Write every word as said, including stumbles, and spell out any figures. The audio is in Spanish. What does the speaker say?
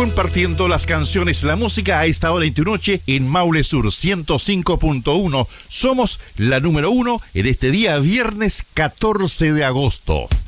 compartiendo las canciones, la música a esta hora en tu noche en Maule Sur ciento cinco punto uno. Somos la número uno en este día viernes catorce de agosto.